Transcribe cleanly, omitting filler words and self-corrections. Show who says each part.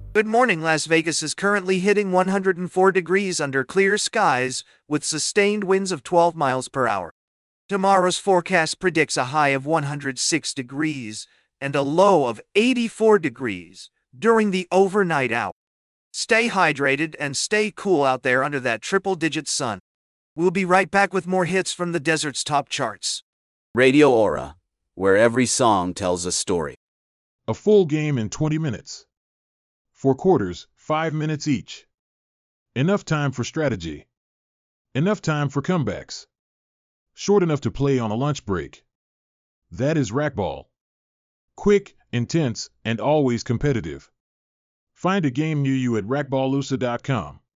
Speaker 1: Good morning. Las Vegas is currently hitting 104 degrees under clear skies with sustained winds of 12 miles per hour. Tomorrow's forecast predicts a high of 106 degrees and a low of 84 degrees during the overnight hour. Stay hydrated and stay cool out there under that triple-digit sun. We'll be right back with more hits from the desert's top charts.
Speaker 2: Radio Aura, where every song tells a story.
Speaker 3: A full game in 20 minutes. 4 quarters, 5 minutes each. Enough time for strategy. Enough time for comebacks. Short enough to play on a lunch break. That is racquetball. Quick, intense, and always competitive. Find a game near you at racquetballusa.com.